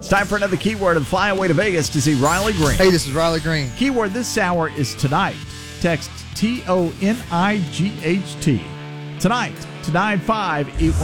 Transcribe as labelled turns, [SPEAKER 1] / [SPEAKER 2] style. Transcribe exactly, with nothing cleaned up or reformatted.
[SPEAKER 1] Time for another keyword and fly away to Vegas to see Riley Green.
[SPEAKER 2] Hey, this is Riley Green.
[SPEAKER 1] Keyword this hour is tonight. Text T O N I G H T. Tonight to nine five eight one.